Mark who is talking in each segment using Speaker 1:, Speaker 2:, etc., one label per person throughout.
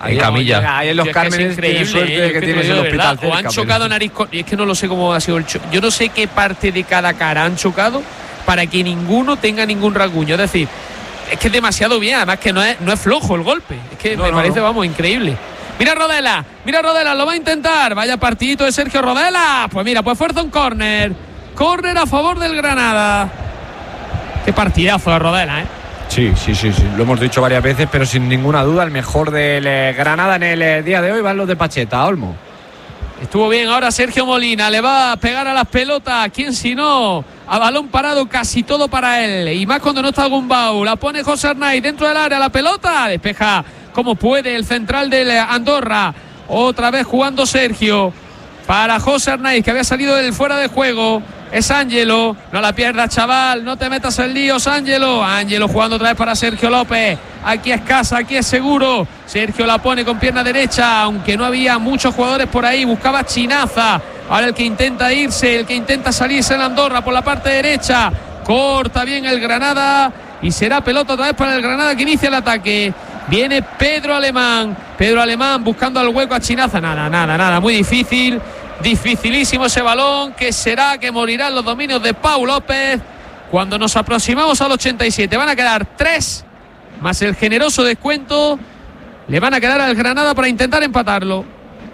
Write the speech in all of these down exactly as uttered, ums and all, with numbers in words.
Speaker 1: en camilla.
Speaker 2: Ahí en los Cármenes tienen suerte de que tienes el hospital cerca.
Speaker 3: O han chocado nariz con, y es que no lo sé cómo ha sido el choque. Yo no sé qué parte de cada cara han chocado para que ninguno tenga ningún rasguño. Es decir, es que es demasiado bien, además que no es, no es flojo el golpe. Es que no, me no, parece, no. vamos, increíble. Mira Rodela, mira Rodela, lo va a intentar. Vaya partidito de Sergio Rodela. Pues mira, pues fuerza un córner. Córner a favor del Granada. Qué partidazo de Rodela, ¿eh?
Speaker 2: Sí, sí, sí, sí, lo hemos dicho varias veces, pero sin ninguna duda el mejor del eh, Granada en el eh, día de hoy van los de Pacheta, Olmo.
Speaker 3: Estuvo bien ahora Sergio Molina, le va a pegar a las pelotas, ¿quién si no? A balón parado casi todo para él, y más cuando no está Gumbau. La pone José Arnaiz dentro del área, la pelota, despeja como puede el central del Andorra. Otra vez jugando Sergio para José Arnaiz, que había salido del fuera de juego. Es Ángelo, no la pierdas, chaval, no te metas en líos, Ángelo. Ángelo jugando otra vez para Sergio López. Aquí es casa, aquí es seguro. Sergio la pone con pierna derecha, aunque no había muchos jugadores por ahí. Buscaba Chinaza. Ahora el que intenta irse, el que intenta salirse en Andorra por la parte derecha. Corta bien el Granada y será pelota otra vez para el Granada que inicia el ataque. Viene Pedro Alemán. Pedro Alemán buscando al hueco a Chinaza. Nada, nada, nada, muy difícil. Dificilísimo ese balón, que será que morirán los dominios de Pau López. Cuando nos aproximamos al ochenta y siete van a quedar tres más el generoso descuento. Le van a quedar al Granada para intentar empatarlo.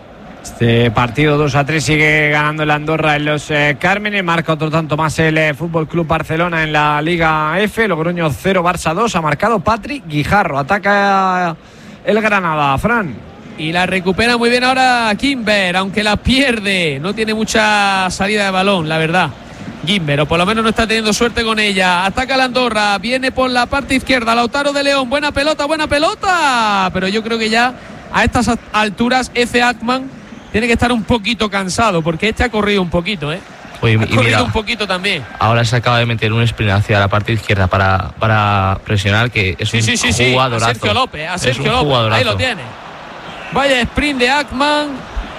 Speaker 2: Este partido dos a tres sigue ganando el Andorra en los eh, Cármenes. Marca otro tanto más el eh, Fútbol Club Barcelona en la Liga F. Logroño cero, Barça dos. Ha marcado Patrick Guijarro. Ataca el Granada, Fran.
Speaker 3: Y la recupera muy bien ahora Kimber, aunque la pierde. No tiene mucha salida de balón, la verdad. Kimber, o por lo menos no está teniendo suerte con ella. Ataca la Andorra, viene por la parte izquierda. Lautaro de León, buena pelota, buena pelota. Pero yo creo que ya a estas alturas F. Ackman tiene que estar un poquito cansado, porque este ha corrido un poquito, ¿eh?
Speaker 1: Oye,
Speaker 3: ha
Speaker 1: y
Speaker 3: corrido
Speaker 1: mira,
Speaker 3: un poquito también.
Speaker 1: Ahora se acaba de meter un sprint hacia la parte izquierda para, para presionar, que es
Speaker 3: sí,
Speaker 1: un
Speaker 3: sí, sí, sí.
Speaker 1: jugadorazo.
Speaker 3: A Sergio López, a Sergio
Speaker 1: es un
Speaker 3: López.
Speaker 1: jugadorazo.
Speaker 3: Ahí lo tiene. Vaya sprint de Ackman,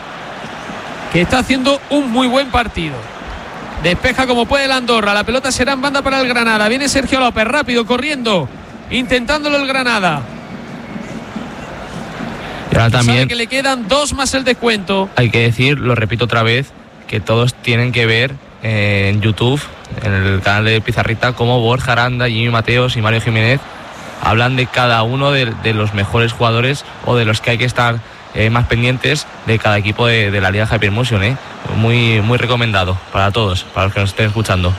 Speaker 3: que está haciendo un muy buen partido. Despeja como puede el Andorra. La pelota será en banda para el Granada. Viene Sergio López rápido, corriendo, intentándolo el Granada.
Speaker 1: Y ahora también
Speaker 3: sabe que le quedan dos más el descuento.
Speaker 1: Hay que decir, lo repito otra vez, que todos tienen que ver eh, en YouTube, en el canal de Pizarrita, cómo Borja Aranda, Jimmy Mateos y Mario Jiménez hablan de cada uno de, de los mejores jugadores o de los que hay que estar eh, más pendientes de cada equipo de, de la Liga Hypermotion, ¿eh? Muy, muy recomendado para todos, para los que nos estén escuchando.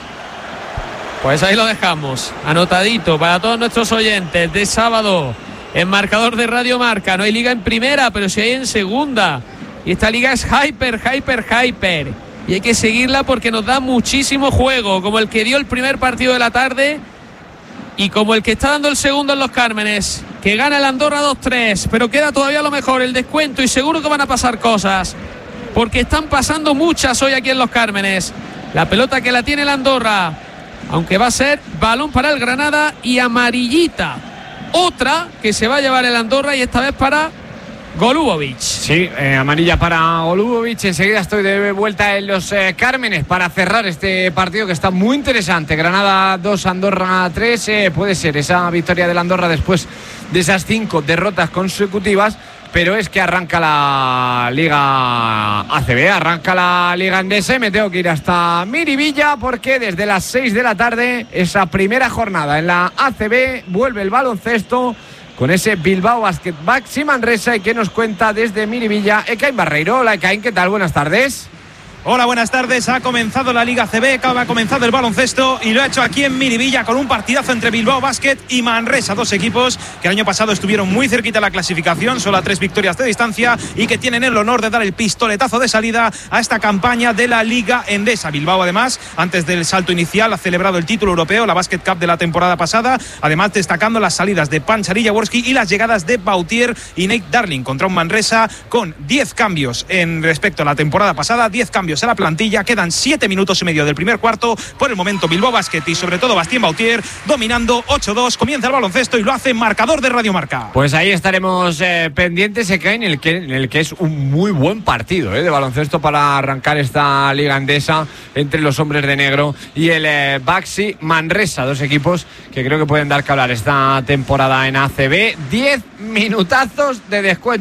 Speaker 3: Pues ahí lo dejamos, anotadito para todos nuestros oyentes de sábado. En marcador de Radio Marca, no hay liga en primera, pero sí hay en segunda. Y esta liga es hyper, hyper, hyper. Y hay que seguirla porque nos da muchísimo juego, como el que dio el primer partido de la tarde y como el que está dando el segundo en los Cármenes, que gana el Andorra dos tres, pero queda todavía lo mejor, el descuento, y seguro que van a pasar cosas, porque están pasando muchas hoy aquí en los Cármenes. La pelota que la tiene el Andorra, aunque va a ser balón para el Granada y amarillita. Otra que se va a llevar el Andorra y esta vez para Golubovic.
Speaker 2: Sí, eh, amarilla para Golubovic. Enseguida estoy de vuelta en los eh, Cármenes para cerrar este partido que está muy interesante. Granada dos, Andorra tres. Eh, puede ser esa victoria del Andorra después de esas cinco derrotas consecutivas. Pero es que arranca la Liga A C B, arranca la Liga Endesa y me tengo que ir hasta Miribilla porque desde las seis de la tarde, esa primera jornada en la A C B, vuelve el baloncesto con ese Bilbao Basket Baxi Manresa. Y que nos cuenta desde Miribilla Ekain Barreiro. Hola Ekain, ¿qué tal? Buenas tardes.
Speaker 4: Hola, buenas tardes. Ha comenzado la Liga A C B, ha comenzado el baloncesto y lo ha hecho aquí en Miribilla con un partidazo entre Bilbao Basket y Manresa, dos equipos que el año pasado estuvieron muy cerquita de la clasificación, solo a tres victorias de distancia, y que tienen el honor de dar el pistoletazo de salida a esta campaña de la Liga Endesa. Bilbao, además, antes del salto inicial, ha celebrado el título europeo, la Basket Cup de la temporada pasada, además destacando las salidas de Panchari Jaworski y las llegadas de Bautier y Nate Darling contra un Manresa con diez cambios en respecto a la temporada pasada, diez cambios a la plantilla. Quedan siete minutos y medio del primer cuarto. Por el momento Bilbao Basket y sobre todo Bastien Bautier dominando ocho dos. Comienza el baloncesto y lo hace marcador de Radio Marca.
Speaker 2: Pues ahí estaremos eh, pendientes, Ekain, en el que en el que es un muy buen partido eh, de baloncesto para arrancar esta Liga Endesa entre los hombres de negro y el eh, Baxi Manresa, dos equipos que creo que pueden dar que hablar esta temporada en A C B. diez minutazos de descuento.